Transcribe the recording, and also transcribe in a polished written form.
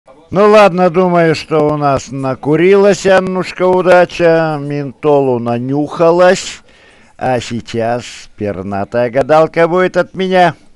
Ну ладно, думаю, что у нас накурилась Аннушка удача, ментолу нанюхалась, а сейчас пернатая гадалка будет от меня.